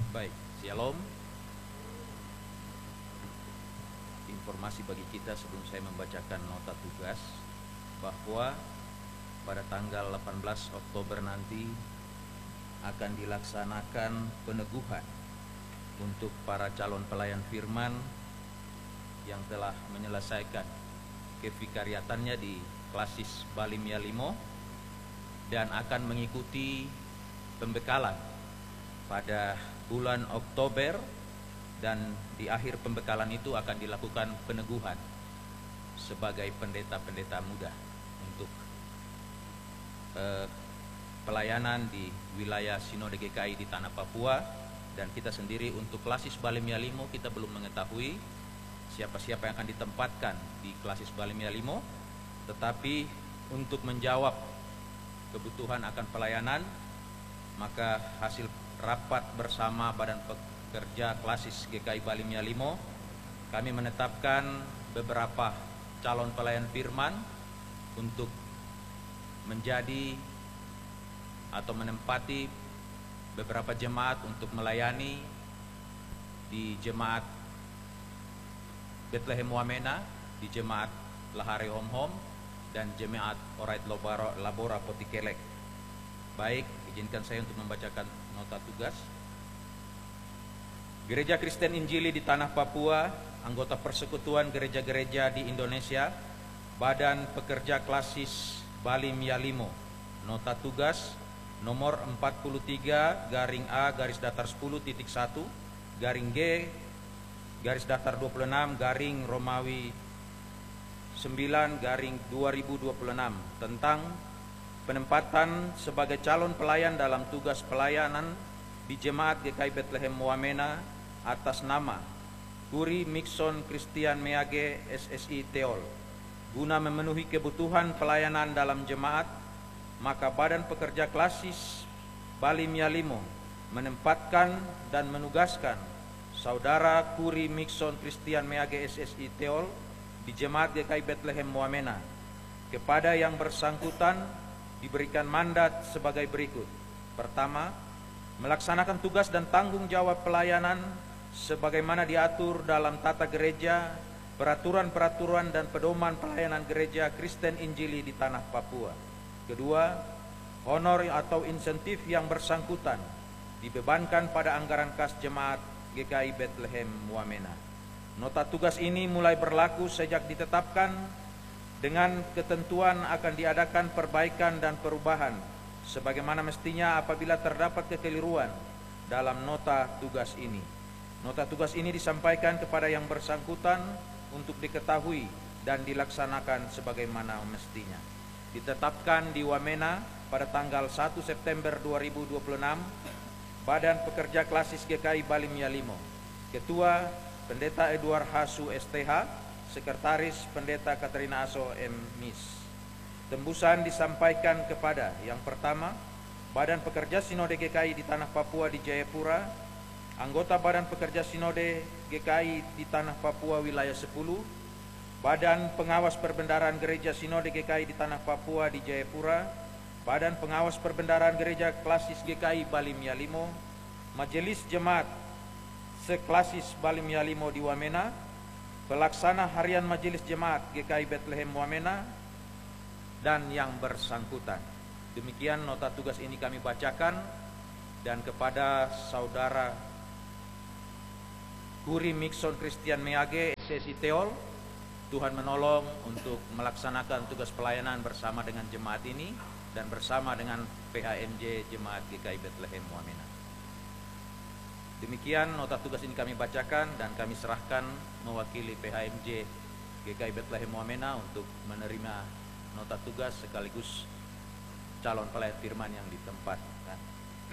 Baik, Shalom. Informasi bagi kita sebelum saya membacakan nota tugas bahwa pada tanggal 18 Oktober nanti akan dilaksanakan peneguhan untuk para calon pelayan firman yang telah menyelesaikan kevikariatannya di Klasis Balimia Limo dan akan mengikuti pembekalan pada bulan Oktober, dan di akhir pembekalan itu akan dilakukan peneguhan sebagai pendeta-pendeta muda untuk pelayanan di wilayah Sinode GKI di Tanah Papua. Dan kita sendiri untuk Klasis Balimia Limo kita belum mengetahui siapa-siapa yang akan ditempatkan di Klasis Balimia Limo, tetapi untuk menjawab kebutuhan akan pelayanan, maka hasil rapat bersama Badan Pekerja Klasis GKI Balimia Limo, kami menetapkan beberapa calon pelayan firman untuk menjadi atau menempati beberapa jemaat untuk melayani di jemaat Bethlehem Wamena, di jemaat Lahare Hom Hom, dan jemaat Orait Labora Potikelek. Baik, izinkan saya untuk membacakan nota tugas. Gereja Kristen Injili di Tanah Papua, anggota Persekutuan Gereja-Gereja di Indonesia, Badan Pekerja Klasis Balimia Limo. Nota tugas nomor 43-A-10-G-G-26-Romawi 9-2026 tentang penempatan sebagai calon pelayan dalam tugas pelayanan di Jemaat GKI Bethlehem Wamena atas nama Kuri Mixon Christian Meage SSI Teol. Guna memenuhi kebutuhan pelayanan dalam jemaat, maka Badan Pekerja Klasis Balimia Limo menempatkan dan menugaskan Saudara Kuri Mixon Christian Meage SSI Teol di Jemaat GKI Bethlehem Wamena. Kepada yang bersangkutan diberikan mandat sebagai berikut. Pertama, melaksanakan tugas dan tanggung jawab pelayanan sebagaimana diatur dalam tata gereja, peraturan-peraturan dan pedoman pelayanan gereja Kristen Injili di Tanah Papua. Kedua, honor atau insentif yang bersangkutan dibebankan pada anggaran kas jemaat GKI Bethlehem Wamena. Nota tugas ini mulai berlaku sejak ditetapkan, dengan ketentuan akan diadakan perbaikan dan perubahan sebagaimana mestinya apabila terdapat kekeliruan dalam nota tugas ini. Nota tugas ini disampaikan kepada yang bersangkutan untuk diketahui dan dilaksanakan sebagaimana mestinya. Ditetapkan di Wamena pada tanggal 1 September 2026, Badan Pekerja Klasis GKI Balimia Limo. Ketua Pendeta Edward Hasu STH, Sekretaris Pendeta Katrina Aso M. Mis. Tembusan disampaikan kepada yang pertama, Badan Pekerja Sinode GKI di Tanah Papua di Jayapura, anggota Badan Pekerja Sinode GKI di Tanah Papua Wilayah 10, Badan Pengawas Perbendaharaan Gereja Sinode GKI di Tanah Papua di Jayapura, Badan Pengawas Perbendaharaan Gereja Klasis GKI Balimia Limo, Majelis Jemaat Seklasis Balimia Limo di Wamena, Pelaksana Harian Majelis Jemaat GKI Bethlehem Wamena, dan yang bersangkutan. Demikian nota tugas ini kami bacakan, dan kepada Saudara Kuri Mixon Christian Meage SSI Teol, Tuhan menolong untuk melaksanakan tugas pelayanan bersama dengan jemaat ini dan bersama dengan PHMJ Jemaat GKI Bethlehem Wamena. Demikian nota tugas ini kami bacakan dan kami serahkan mewakili PHMJ GKI Bethlehem Wamena untuk menerima nota tugas sekaligus calon pelayan firman yang ditempatkan.